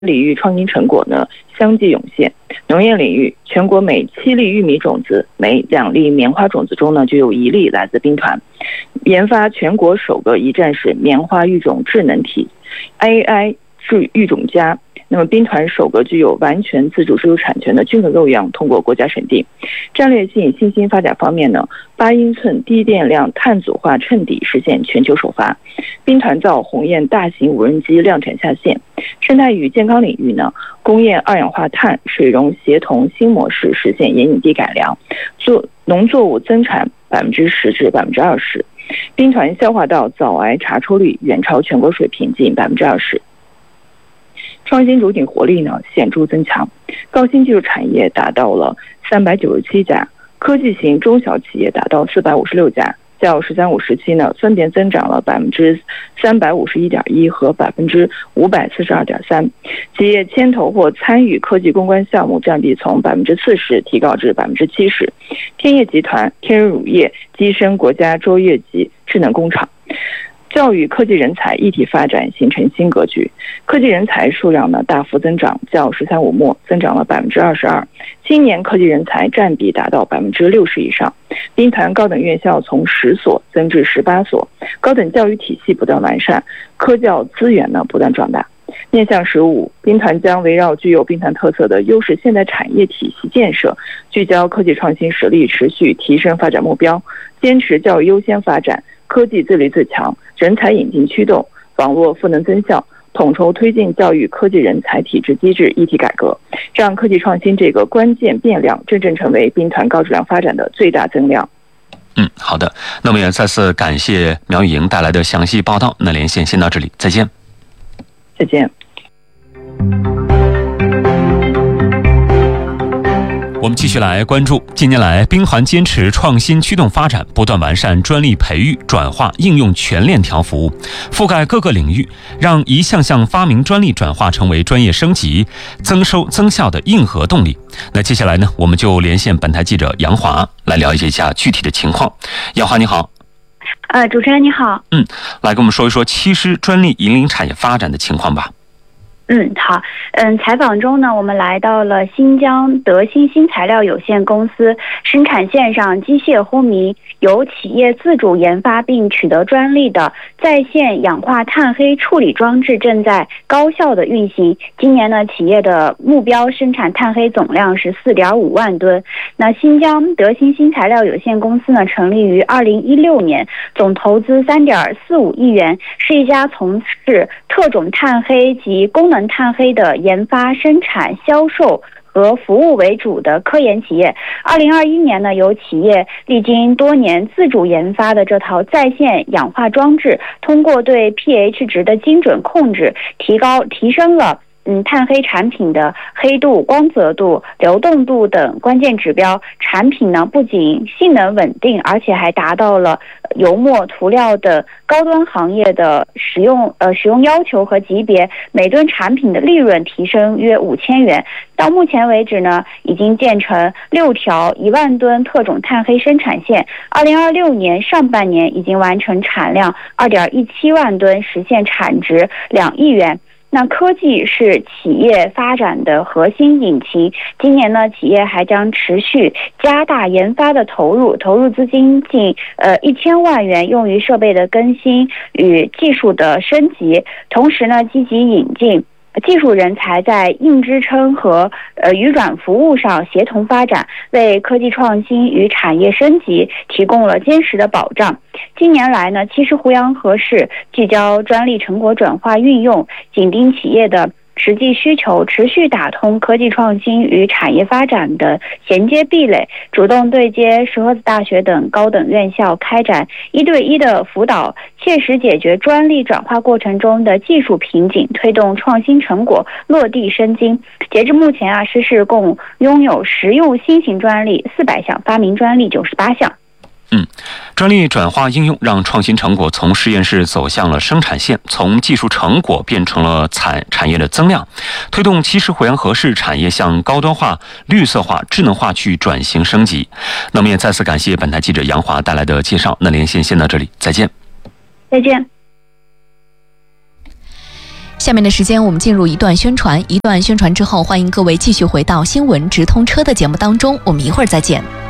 领域创新成果呢相继涌现。农业领域，全国每7粒玉米种子、每2粒棉花种子中呢就有1粒来自兵团，研发全国首个一站式棉花育种智能体 AI 育种家。那么兵团首个具有完全自主知识产权的均衡肉样通过国家审定。战略性新兴发展方面呢，8英寸低电量碳组化衬底实现全球首发，兵团造鸿雁大型无人机量产下线。生态与健康领域呢，工业二氧化碳水溶协同新模式实现盐引地改良，农作物增产10%至20%。兵团消化道早癌查出率远超全国水平近20%。创新主体活力呢显著增强，高新技术产业达到了397家，科技型中小企业达到456家，较“十三五”时期呢分别增长了351.1%和542.3%。企业牵头或参与科技攻关项目占比从40%提高至70%。天业集团、天人乳业跻身国家卓越级智能工厂。教育科技人才一体发展形成新格局，科技人才数量呢大幅增长，较“十三五”末增长了22%，青年科技人才占比达到60%以上。兵团高等院校从10所增至18所，高等教育体系不断完善，科教资源呢不断壮大。面向15，兵团将围绕具有兵团特色的优势现代产业体系建设，聚焦科技创新实力，持续提升发展目标，坚持教育优先发展，科技自立自强，人才引进驱动，网络赋能增效，统筹推进教育科技人才体制机制一体改革，让科技创新这个关键变量真正成为兵团高质量发展的最大增量。 好的，那么也再次感谢苗玉莹带来的详细报道。那连线先到这里，再见。 再见。 我们继续来关注，近年来兵团坚持创新驱动发展，不断完善专利培育、转化、应用全链条服务，覆盖各个领域，让一项项发明专利转化成为专业升级、增收增效的硬核动力。那接下来呢，我们就连线本台记者杨华来了解一下具体的情况。杨华你好。 主持人你好。 来跟我们说一说七师专利引领产业发展的情况吧。 好，采访中呢，我们来到了新疆德兴新材料有限公司生产线上，机械轰鸣由企业自主研发并取得专利的在线氧化碳黑处理装置正在高效的运行。今年呢，企业的目标生产碳黑总量是4.5万吨。那新疆德兴新材料有限公司呢，成立于2016年，总投资3.45亿元，是一家从事特种碳黑及功能碳黑的研发、生产、销售和服务为主的科研企业。2021年呢，由企业历经多年自主研发的这套在线氧化装置，通过对 pH 值的精准控制，提升了碳黑产品的黑度、光泽度、流动度等关键指标。产品呢不仅性能稳定，而且还达到了油墨涂料的高端行业的使用要求和级别，每吨产品的利润提升约5000元。到目前为止呢，已经建成6条1万吨特种碳黑生产线。2026年上半年已经完成产量2.17万吨，实现产值2亿元。那科技是企业发展的核心引擎，今年呢，企业还将持续加大研发的投入资金近1000万元，用于设备的更新与技术的升级，同时呢，积极引进技术人才在硬支撑和与软服务上协同发展，为科技创新与产业升级提供了坚实的保障。近年来呢，七师胡杨核市聚焦专利成果转化运用，紧盯企业的实际需求，持续打通科技创新与产业发展的衔接壁垒，主动对接石河子大学等高等院校，开展1对1的辅导，切实解决专利转化过程中的技术瓶颈，推动创新成果落地生金。截至目前师市共拥有实用新型专利400项，发明专利98项。 专利转化应用让创新成果从实验室走向了生产线，从技术成果变成了产业的增量，推动七师胡杨核市产业向高端化、绿色化、智能化去转型升级。那么也再次感谢本台记者杨华带来的介绍。那连线先到这里，再见。 再见。 下面的时间我们进入一段宣传之后，欢迎各位继续回到新闻直通车的节目当中，我们一会儿再见。